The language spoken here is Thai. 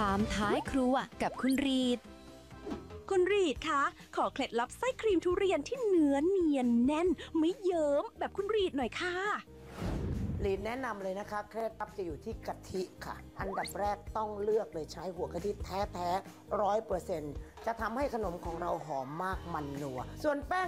ามท้ายครัวกับคุณรีดคุณรีดคะขอเคล็ดลับไส้ครีมทุเรียนที่เนื้อเนียนแน่นไม่เยิ้มแบบคุณรีดหน่อยค่ะลีนแนะนำเลยนะคะเคล็ดลับจะอยู่ที่กะทิค่ะอันดับแรกต้องเลือกเลยใช้หัวกะทิแท้ๆ100%จะทำให้ขนมของเราหอมมากมันนัวส่วนแป้ง